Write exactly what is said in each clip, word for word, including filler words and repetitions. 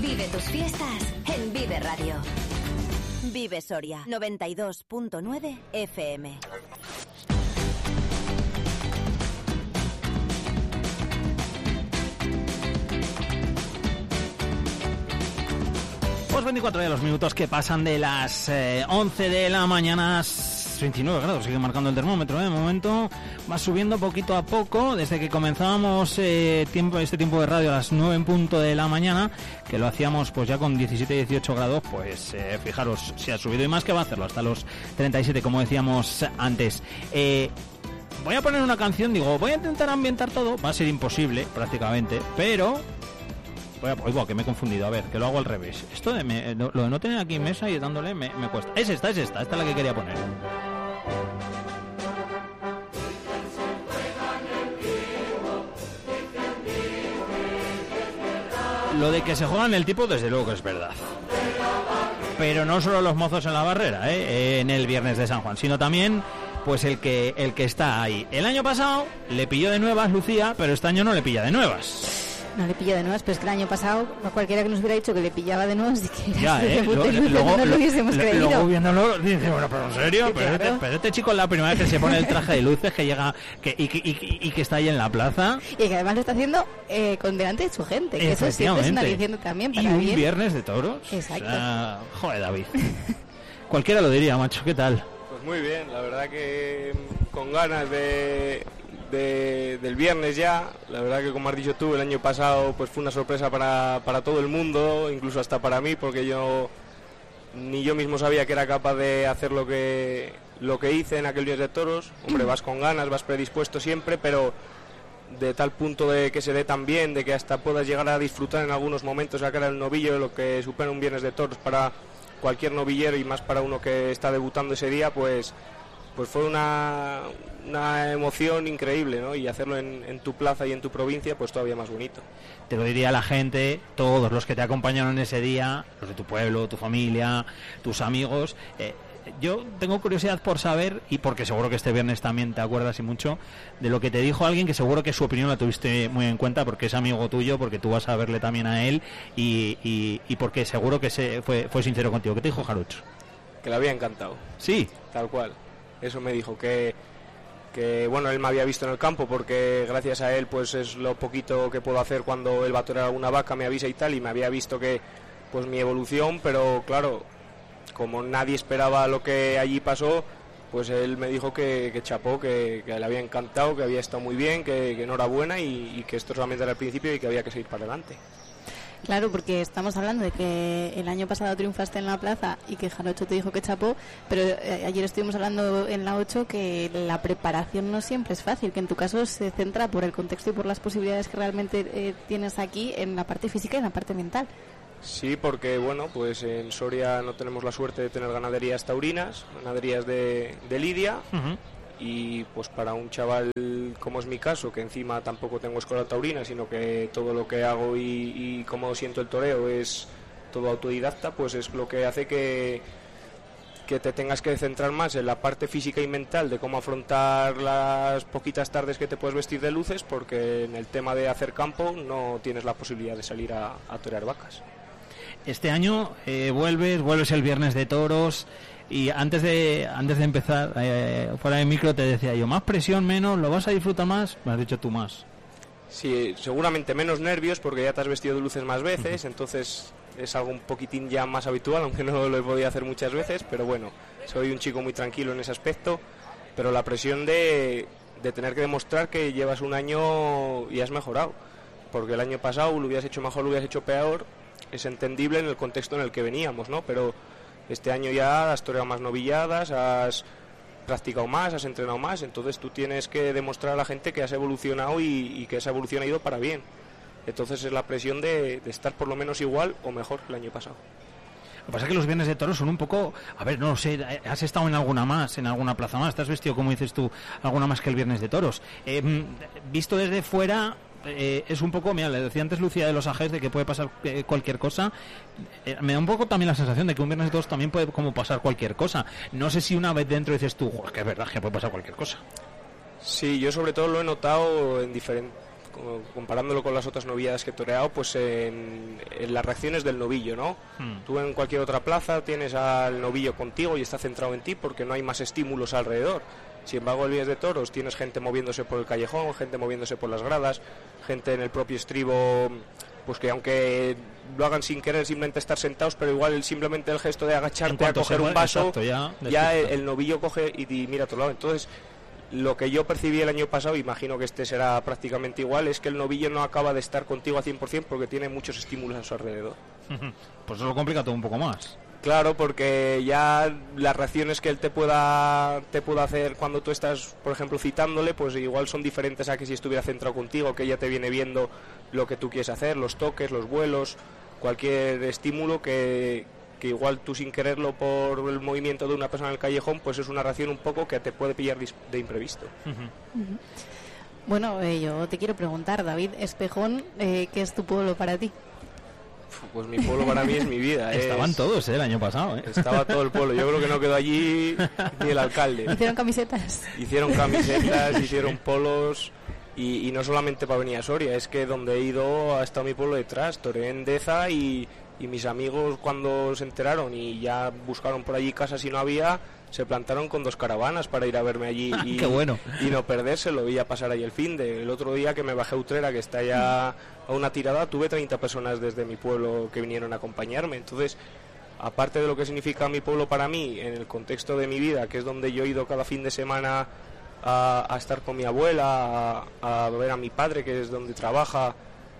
Vive tus fiestas en Vive Radio. Vive Soria, noventa y dos punto nueve F M. Pues veinticuatro de los minutos que pasan de las eh, once de la mañana, veintinueve grados, sigue marcando el termómetro, ¿eh? De momento va subiendo poquito a poco, desde que comenzábamos eh, tiempo, este tiempo de radio a las nueve en punto de la mañana, que lo hacíamos pues ya con diecisiete, dieciocho grados, pues eh, fijaros si ha subido y más que va a hacerlo, hasta los treinta y siete, como decíamos antes. Eh, voy a poner una canción, digo, voy a intentar ambientar todo, va a ser imposible prácticamente, pero... Voy a, oigo, que me he confundido, a ver, que lo hago al revés. Esto de me, lo, lo de no tener aquí mesa y dándole me, me cuesta. Es esta, es esta, esta es la que quería poner. Lo de que se juegan el tipo, desde luego que es verdad. Pero no solo los mozos en la barrera, ¿eh? En el viernes de San Juan, sino también pues el que el que está ahí. El año pasado le pilló de nuevas Lucía, pero este año no le pilla de nuevas. No le pilla de nuevas, pero es que el año pasado a cualquiera que nos hubiera dicho que le pillaba de nuevas y que ya, era ¿eh? de Lo, luces, luego, no lo hubiésemos lo, creído. Luego viéndolo, dice, bueno, pero en serio, Sí, pero, claro. este, pero este chico es la primera vez que se pone el traje de luces, que llega que, y, y, y, y que está ahí en la plaza. Y que además lo está haciendo eh, con delante de su gente, que eso siempre es una aliciente también para y un bien. viernes de toros. Exacto. O sea, joder, David. Cualquiera lo diría, macho, ¿qué tal? Pues muy bien, la verdad que con ganas de... De, del viernes ya, la verdad que como has dicho tú, el año pasado pues fue una sorpresa para, para todo el mundo, incluso hasta para mí, porque yo ni yo mismo sabía que era capaz de hacer lo que lo que hice en aquel viernes de toros. Hombre, vas con ganas, vas predispuesto siempre, pero de tal punto de que se dé tan bien, de que hasta puedas llegar a disfrutar en algunos momentos sacar al novillo, lo que supone un viernes de toros para cualquier novillero y más para uno que está debutando ese día, pues pues fue una, una emoción increíble, ¿no? Y hacerlo en, en tu plaza y en tu provincia, pues todavía más bonito. Te lo diría la gente, todos los que te acompañaron ese día, los de tu pueblo, tu familia, tus amigos. Eh, yo tengo curiosidad por saber, y porque seguro que este viernes también te acuerdas y mucho, de lo que te dijo alguien que seguro que su opinión la tuviste muy en cuenta, porque es amigo tuyo, porque tú vas a verle también a él, y, y, y porque seguro que se fue, fue sincero contigo. ¿Qué te dijo Jarocho? Que le había encantado. Sí. Tal cual. Eso me dijo, que, que bueno, él me había visto en el campo porque gracias a él pues es lo poquito que puedo hacer cuando él va a torear alguna vaca, me avisa y tal, y me había visto que pues mi evolución, pero claro, como nadie esperaba lo que allí pasó, pues él me dijo que, que chapó, que, que le había encantado, que había estado muy bien, que, que enhorabuena y, y que esto solamente era el principio y que había que seguir para adelante. Claro, porque estamos hablando de que el año pasado triunfaste en la plaza y que Jarocho te dijo que chapó, pero eh, ayer estuvimos hablando en la ocho que la preparación no siempre es fácil, que en tu caso se centra por el contexto y por las posibilidades que realmente eh, tienes aquí en la parte física y en la parte mental. Sí, porque bueno, pues en Soria no tenemos la suerte de tener ganaderías taurinas, ganaderías de, de lidia. Uh-huh. Y pues para un chaval como es mi caso, que encima tampoco tengo escuela taurina, sino que todo lo que hago y, y cómo siento el toreo es todo autodidacta, pues es lo que hace que, que te tengas que centrar más en la parte física y mental de cómo afrontar las poquitas tardes que te puedes vestir de luces, porque en el tema de hacer campo no tienes la posibilidad de salir a, a torear vacas. Este año eh, vuelves, vuelves el viernes de toros. Y antes de antes de empezar, eh, fuera de micro te decía yo, más presión, menos, ¿lo vas a disfrutar más? Me has dicho tú más. Sí, seguramente menos nervios porque ya te has vestido de luces más veces, uh-huh. Entonces es algo un poquitín ya más habitual, aunque no lo he podido hacer muchas veces, pero bueno, soy un chico muy tranquilo en ese aspecto, pero la presión de, de tener que demostrar que llevas un año y has mejorado, porque el año pasado lo hubieras hecho mejor, lo hubieras hecho peor, es entendible en el contexto en el que veníamos, ¿no? Pero este año ya has toreado más novilladas, has practicado más, has entrenado más, entonces tú tienes que demostrar a la gente que has evolucionado y, y que esa evolución ha ido para bien. Entonces es la presión de, de estar por lo menos igual o mejor que el año pasado. Lo que pasa es que los viernes de toros son un poco, a ver, no sé, has estado en alguna más, en alguna plaza más, te has vestido, como dices tú, alguna más que el viernes de toros. Eh, visto desde fuera, eh, es un poco, mira, le decía antes Lucía de los Ajes de que puede pasar eh, cualquier cosa. Eh, me da un poco también la sensación de que un viernes de toros también puede como pasar cualquier cosa. No sé si una vez dentro dices tú, es que es verdad que puede pasar cualquier cosa. Sí, yo sobre todo lo he notado en diferentes, comparándolo con las otras novilladas que he toreado, pues en, en las reacciones del novillo, ¿no? Hmm. Tú en cualquier otra plaza tienes al novillo contigo y está centrado en ti porque no hay más estímulos alrededor. Sin embargo, en Viernes de Toros tienes gente moviéndose por el callejón, gente moviéndose por las gradas, gente en el propio estribo, pues que aunque lo hagan sin querer, simplemente estar sentados, pero igual simplemente el gesto de agacharte a coger un vaso, exacto, ya, ya el, el novillo coge y, y mira a otro lado. Entonces, lo que yo percibí el año pasado, imagino que este será prácticamente igual, es que el novillo no acaba de estar contigo a cien por ciento porque tiene muchos estímulos a su alrededor. Pues eso lo complica todo un poco más. Claro, porque ya las reacciones que él te pueda te pueda hacer cuando tú estás, por ejemplo, citándole, pues igual son diferentes a que si estuviera centrado contigo, que ella te viene viendo lo que tú quieres hacer, los toques, los vuelos, cualquier estímulo que, que igual tú sin quererlo por el movimiento de una persona en el callejón, pues es una reacción un poco que te puede pillar de imprevisto. Uh-huh. Uh-huh. Bueno, eh, yo te quiero preguntar, David Espejón, eh, ¿qué es tu pueblo para ti? Pues mi pueblo para mí es mi vida. Estaban es... todos, ¿eh? El año pasado, ¿eh? Estaba todo el pueblo. Yo creo que no quedó allí ni el alcalde. ¿Hicieron camisetas? Hicieron camisetas, hicieron polos. Y, y no solamente para venir a Soria, es que donde he ido ha estado mi pueblo detrás. Toreé en Deza y, y mis amigos cuando se enteraron y ya buscaron por allí casas y no había, se plantaron con dos caravanas para ir a verme allí y, ¡qué bueno! Y no perdérselo, y a pasar ahí el fin de. El otro día que me bajé a Utrera, que está ya a una tirada, tuve treinta personas desde mi pueblo que vinieron a acompañarme. Entonces, aparte de lo que significa mi pueblo para mí, en el contexto de mi vida, que es donde yo he ido cada fin de semana a, a estar con mi abuela, a, a ver a mi padre, que es donde trabaja,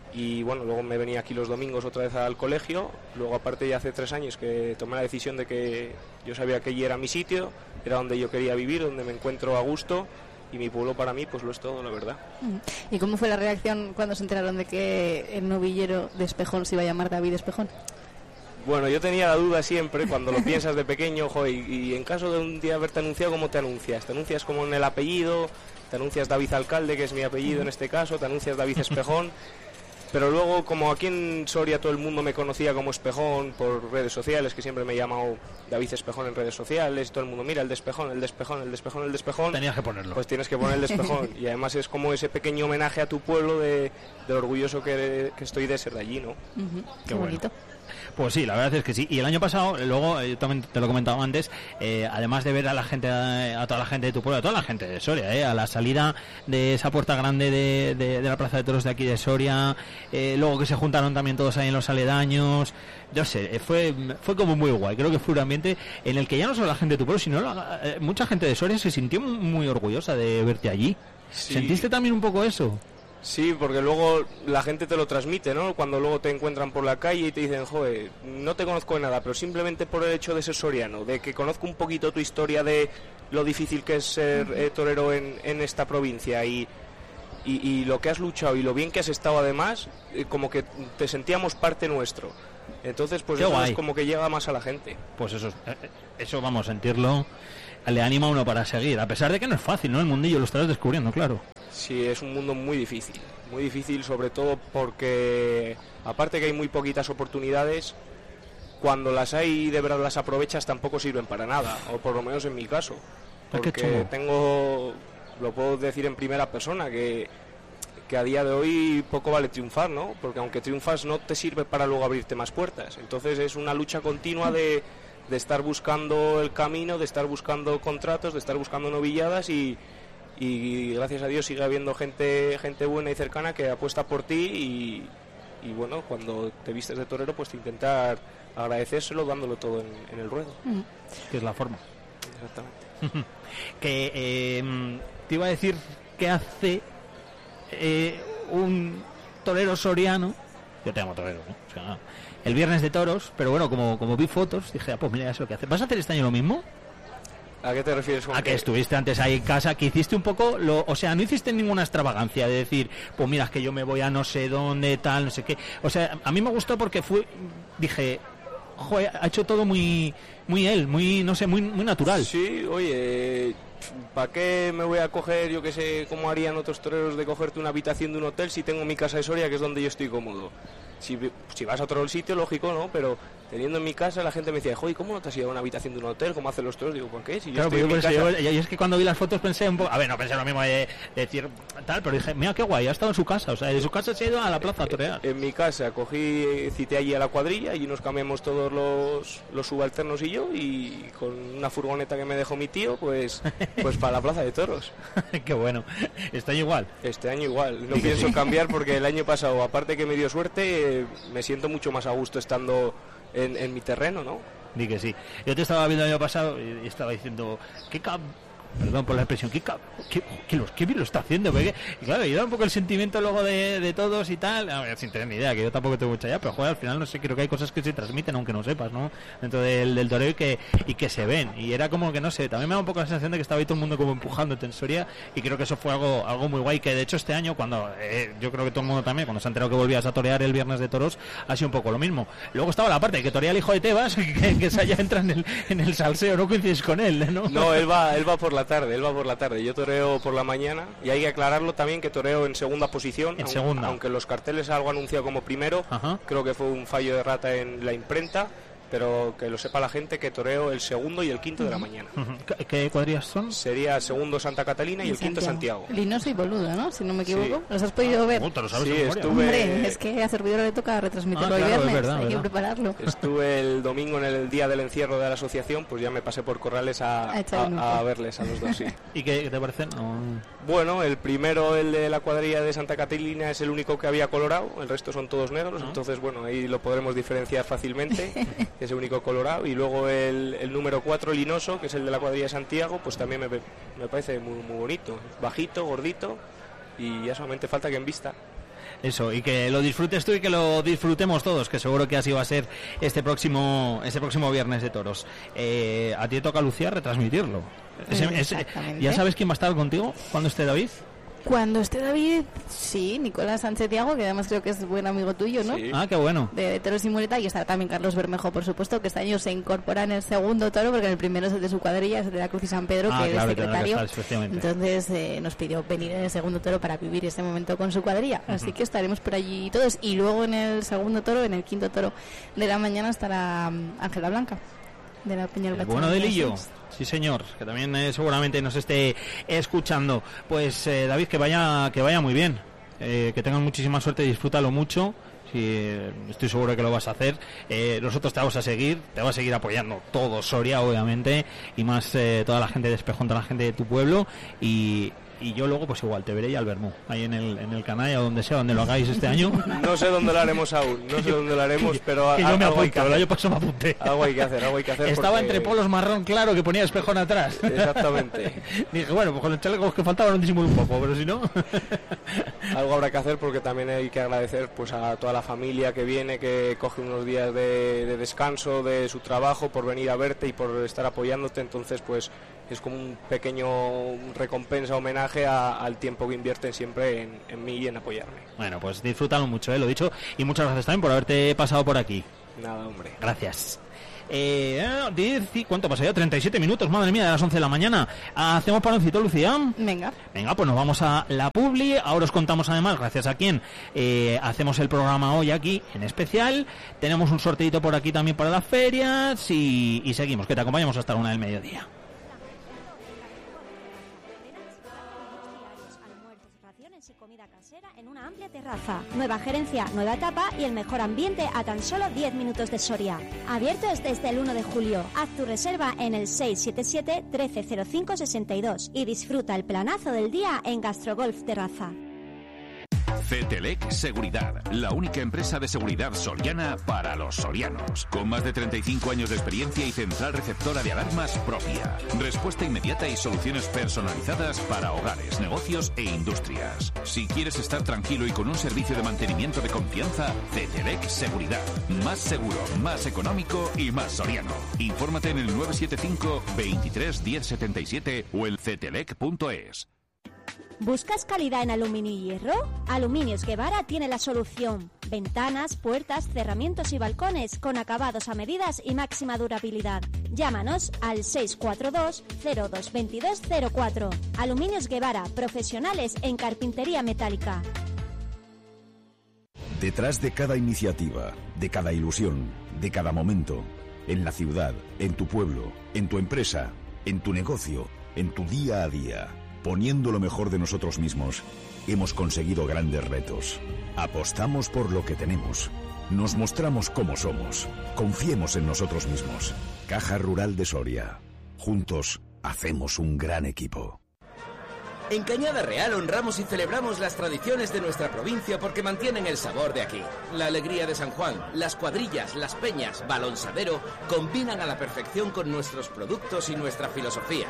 y bueno, luego me venía aquí los domingos otra vez al colegio. Luego aparte ya hace tres años que tomé la decisión de que yo sabía que allí era mi sitio, era donde yo quería vivir, donde me encuentro a gusto, y mi pueblo para mí pues lo es todo, la verdad. ¿Y cómo fue la reacción cuando se enteraron de que el novillero de Espejón se iba a llamar David Espejón? Bueno, yo tenía la duda siempre cuando lo piensas de pequeño, ojo, y, y en caso de un día haberte anunciado, ¿cómo te anuncias? ¿Te anuncias como en el apellido? ¿Te anuncias David Alcalde, que es mi apellido en este caso? ¿Te anuncias David Espejón? Pero luego, como aquí en Soria todo el mundo me conocía como Espejón por redes sociales, que siempre me he llamado David Espejón en redes sociales, todo el mundo, mira, el de Espejón, el de Espejón, el de Espejón, el de Espejón. Tenías que ponerlo. Pues tienes que poner el de Espejón. Y además es como ese pequeño homenaje a tu pueblo de, de lo orgulloso que, que estoy de ser de allí, ¿no? Uh-huh. Qué, Qué bonito. Bueno. Pues sí, la verdad es que sí. Y el año pasado, luego, yo también te lo he comentado antes, eh, además de ver a la gente, a toda la gente de tu pueblo, a toda la gente de Soria, eh, a la salida de esa puerta grande de, de, de la Plaza de Toros de aquí de Soria, eh, luego que se juntaron también todos ahí en los aledaños, yo sé, fue fue como muy guay. Creo que fue un ambiente en el que ya no solo la gente de tu pueblo, sino la, eh, mucha gente de Soria se sintió muy orgullosa de verte allí. Sí. ¿Sentiste también un poco eso? Sí, porque luego la gente te lo transmite, ¿no? Cuando luego te encuentran por la calle y te dicen, joder, no te conozco de nada, pero simplemente por el hecho de ser soriano, de que conozco un poquito tu historia de lo difícil que es ser eh, torero en, en esta provincia y, y, y lo que has luchado y lo bien que has estado además, eh, como que te sentíamos parte nuestro. Entonces, pues Qué eso guay. Es como que llega más a la gente. Pues eso, eso vamos a sentirlo, le anima a uno para seguir, a pesar de que no es fácil, ¿no? El mundillo lo estás descubriendo, claro. Sí, es un mundo muy difícil, muy difícil sobre todo porque, aparte que hay muy poquitas oportunidades, cuando las hay y de verdad las aprovechas tampoco sirven para nada, o por lo menos en mi caso, porque tengo, lo puedo decir en primera persona, que, que a día de hoy poco vale triunfar, ¿no? Porque aunque triunfas no te sirve para luego abrirte más puertas, entonces es una lucha continua de, de estar buscando el camino, de estar buscando contratos, de estar buscando novilladas y... y gracias a Dios sigue habiendo gente gente buena y cercana que apuesta por ti y, y bueno, cuando te vistes de torero pues intentar agradecérselo dándolo todo en, en el ruedo. Mm. Que es la forma. Exactamente. que eh, te iba a decir que hace eh, un torero soriano, yo te llamo torero, ¿no? O sea, el viernes de toros, pero bueno, como, como vi fotos, dije, ah, pues mira, eso lo que hace. ¿Vas a hacer este año lo mismo? ¿A qué te refieres? A que estuviste antes ahí en casa, que hiciste un poco, lo, o sea, no hiciste ninguna extravagancia de decir, pues mira, es que yo me voy a no sé dónde, tal, no sé qué. O sea, a mí me gustó porque fue, dije, joder, ha hecho todo muy muy él, muy, no sé, muy muy natural. Sí, oye, ¿para qué me voy a coger, yo qué sé, cómo harían otros toreros de cogerte una habitación de un hotel si tengo mi casa de Soria, que es donde yo estoy cómodo? si, si vas a otro sitio, lógico, ¿no? Pero teniendo en mi casa, la gente me decía, joder, ¿cómo no te has ido a una habitación de un hotel? ¿Cómo hacen los toros? Digo, ¿por qué? Si yo claro, estoy en yo, mi pues, casa... yo, yo es que cuando vi las fotos pensé un poco, a ver, no pensé lo mismo de, de decir tal, pero dije, mira qué guay, ha estado en su casa, o sea, de su casa se ha ido a la plaza a torear. En mi casa cogí, cité allí a la cuadrilla y nos cambiamos todos los, los subalternos y yo, y con una furgoneta que me dejó mi tío, pues, pues para la plaza de toros. Qué bueno, está igual. Este año igual, no pienso cambiar porque el año pasado, aparte que me dio suerte, eh, me siento mucho más a gusto estando en, en mi terreno, ¿no? Di que sí. Yo te estaba viendo el año pasado y estaba diciendo, qué cab... Perdón por la expresión, qué, cab... qué, qué, los, qué bien lo está haciendo. Porque... Y claro, y da un poco el sentimiento luego de, de todos y tal, a ver, sin tener ni idea, que yo tampoco tengo mucha idea, pero joder, al final no sé, creo que hay cosas que se transmiten aunque no sepas, ¿no? Dentro del, del toreo y que, y que se ven. Y era como que, no sé, también me da un poco la sensación de que estaba ahí todo el mundo como empujando en Soria, y creo que eso fue algo algo muy guay, que de hecho este año, cuando eh, yo creo que todo el mundo también, cuando se ha enterado que volvías a torear el viernes de toros, ha sido un poco lo mismo. Luego estaba la parte de que torea el hijo de Tebas, que, que se haya entra en el, en el salseo, no coincides con él, ¿no? No, él va, él va por la tarde, él va por la tarde. Yo toreo por la mañana, y hay que aclararlo también que toreo en segunda posición, en aun, segunda. aunque los carteles algo anunciado como primero. Ajá. Creo que fue un fallo de rata en la imprenta, pero que lo sepa la gente que toreo el segundo y el quinto de la mañana. ¿Qué, qué cuadrillas son? Sería el segundo Santa Catalina y el Santiago. quinto Santiago. Linoso y Boluda, ¿no? Si no me equivoco. Sí. ¿Los has podido ver? Oh, lo sabes sí, de estuve... Hombre, es que a Servidor le toca retransmitirlo ah, el claro, viernes, es verdad, hay verdad. que prepararlo. Estuve el domingo en el día del encierro de la asociación, pues ya me pasé por Corrales a, a, a, a verles a los dos, sí. ¿Y qué, qué te parecen? No. Bueno, el primero, el de la cuadrilla de Santa Catalina, es el único que había colorado, el resto son todos negros, ¿no? Entonces bueno, ahí lo podremos diferenciar fácilmente, es el único colorado, y luego el El, el número cuatro, Linoso, que es el de la cuadrilla de Santiago, pues también me, me parece muy, muy bonito, bajito, gordito, y ya solamente falta que en vista. Eso, y que lo disfrutes tú y que lo disfrutemos todos, que seguro que así va a ser este próximo este próximo viernes de toros. Eh, a ti te toca, Lucía, retransmitirlo. Ese, ese, ¿Ya sabes quién va a estar contigo cuando esté David? Cuando esté David, sí, Nicolás Sánchez Thiago, que además creo que es buen amigo tuyo, ¿no? Sí. Ah, qué bueno. De, de Toros y Muleta, y estará también Carlos Bermejo, por supuesto, que este año se incorpora en el segundo toro, porque en el primero es el de su cuadrilla, es el de la Cruz y San Pedro, ah, que claro, es secretario. Estar, entonces eh, nos pidió venir en el segundo toro para vivir ese momento con su cuadrilla. Uh-huh. Así que estaremos por allí todos. Y luego en el segundo toro, en el quinto toro de la mañana, estará um, Ángela Blanca, de la Peña del Bueno de Lillo. Sí, señor, que también eh, seguramente nos esté escuchando. Pues eh, David, que vaya que vaya muy bien, eh, que tengan muchísima suerte, disfrútalo mucho. Sí, eh, estoy seguro de que lo vas a hacer. Eh, nosotros te vamos a seguir, te va a seguir apoyando todo Soria, obviamente, y más eh, toda la gente de Espejón, toda la gente de tu pueblo, y y yo luego pues igual te veré ya al Bermú, ahí en el en el canal o donde sea, donde lo hagáis este año. No sé dónde lo haremos aún, no sé dónde lo haremos, pero que a, yo me algo hay apunto, el año pasado me apunté. Algo hay que hacer, algo hay que hacer. Estaba porque... entre polos marrón claro que ponía Espejón atrás. Exactamente. Dije, bueno, pues con los chalecos que faltaban un disimulo un poco, pero si no... Algo habrá que hacer, porque también hay que agradecer pues a toda la familia que viene, que coge unos días de, de descanso de su trabajo por venir a verte y por estar apoyándote, entonces pues es como un pequeño recompensa, homenaje a, al tiempo que invierten siempre en, en mí y en apoyarme. Bueno, pues disfrútalo mucho, ¿eh? Lo dicho, y muchas gracias también por haberte pasado por aquí. Nada, hombre. Gracias. Eh, diez, ¿cuánto pasa ya? treinta y siete minutos, madre mía, de las once de la mañana. ¿Hacemos paroncito, Lucía? Venga. Venga, pues nos vamos a la publi. Ahora os contamos además, gracias a quién eh, hacemos el programa hoy aquí en especial. Tenemos un sorteito por aquí también para las ferias y, y seguimos, que te acompañamos hasta la una del mediodía. Y comida casera en una amplia terraza. Nueva gerencia, nueva etapa y el mejor ambiente a tan solo diez minutos de Soria. Abiertos desde el uno de julio. Haz tu reserva en el seis siete siete, trece cero cinco, sesenta y dos y disfruta el planazo del día en Gastrogolf Terraza. Cetelec Seguridad, la única empresa de seguridad soriana para los sorianos. Con más de treinta y cinco años de experiencia y central receptora de alarmas propia. Respuesta inmediata y soluciones personalizadas para hogares, negocios e industrias. Si quieres estar tranquilo y con un servicio de mantenimiento de confianza, Cetelec Seguridad. Más seguro, más económico y más soriano. Infórmate en el nueve siete cinco, veintitrés, diez setenta y siete o en cetelec punto es. ¿Buscas calidad en aluminio y hierro? Aluminios Guevara tiene la solución. Ventanas, puertas, cerramientos y balcones con acabados a medidas y máxima durabilidad. Llámanos al seis cuatro dos, cero dos dos dos cero cuatro. Aluminios Guevara, profesionales en carpintería metálica. Detrás de cada iniciativa, de cada ilusión, de cada momento, en la ciudad, en tu pueblo, en tu empresa, en tu negocio, en tu día a día, poniendo lo mejor de nosotros mismos, hemos conseguido grandes retos. Apostamos por lo que tenemos. Nos mostramos como somos. Confiemos en nosotros mismos. Caja Rural de Soria. Juntos hacemos un gran equipo. En Cañada Real honramos y celebramos las tradiciones de nuestra provincia porque mantienen el sabor de aquí. La alegría de San Juan, las cuadrillas, las peñas, Balonsadero combinan a la perfección con nuestros productos y nuestra filosofía.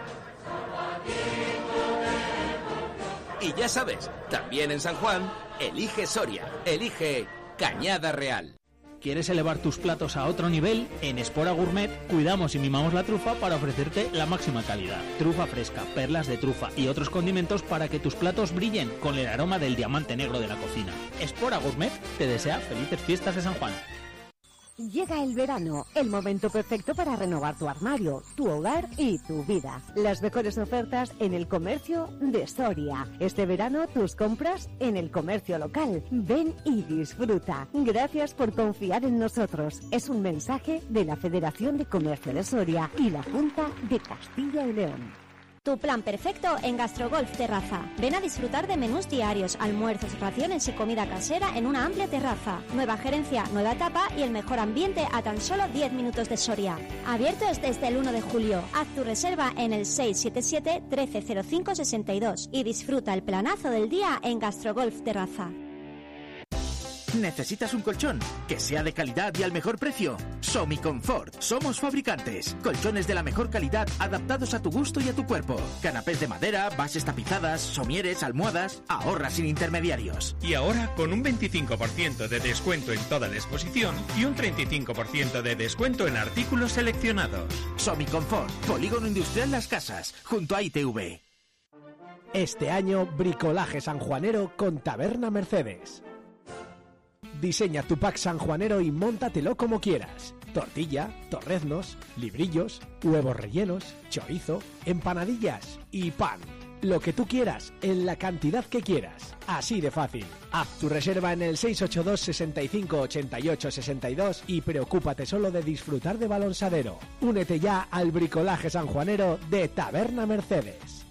Y ya sabes, también en San Juan, elige Soria, elige Cañada Real. ¿Quieres elevar tus platos a otro nivel? En Espora Gourmet cuidamos y mimamos la trufa para ofrecerte la máxima calidad. Trufa fresca, perlas de trufa y otros condimentos para que tus platos brillen con el aroma del diamante negro de la cocina. Espora Gourmet te desea felices fiestas de San Juan. Llega el verano, el momento perfecto para renovar tu armario, tu hogar y tu vida. Las mejores ofertas en el comercio de Soria. Este verano tus compras en el comercio local. Ven y disfruta. Gracias por confiar en nosotros. Es un mensaje de la Federación de Comercio de Soria y la Junta de Castilla y León. Tu plan perfecto en Gastrogolf Terraza. Ven a disfrutar de menús diarios, almuerzos, raciones y comida casera en una amplia terraza. Nueva gerencia, nueva etapa y el mejor ambiente a tan solo diez minutos de Soria. Abiertos desde el uno de julio. Haz tu reserva en el seis siete siete, uno tres cero cinco, seis dos y disfruta el planazo del día en Gastrogolf Terraza. ¿Necesitas un colchón que sea de calidad y al mejor precio? Somiconfort. Somos fabricantes. Colchones de la mejor calidad adaptados a tu gusto y a tu cuerpo. Canapés de madera, bases tapizadas, somieres, almohadas. Ahorra sin intermediarios. Y ahora con un veinticinco por ciento de descuento en toda la exposición y un treinta y cinco por ciento de descuento en artículos seleccionados. Somiconfort. Polígono Industrial Las Casas, junto a I T V. Este año, bricolaje sanjuanero con Taberna Mercedes. Diseña tu pack sanjuanero y móntatelo como quieras. Tortilla, torreznos, librillos, huevos rellenos, chorizo, empanadillas y pan. Lo que tú quieras, en la cantidad que quieras. Así de fácil. Haz tu reserva en el seis ocho dos, sesenta y cinco, ochenta y ocho, sesenta y dos y preocúpate solo de disfrutar de Balonsadero. Únete ya al bricolaje sanjuanero de Taberna Mercedes.